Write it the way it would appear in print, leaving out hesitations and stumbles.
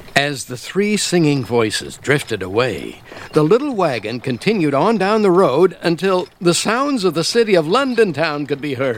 As the three singing voices drifted away, the little wagon continued on down the road until the sounds of the city of London town could be heard.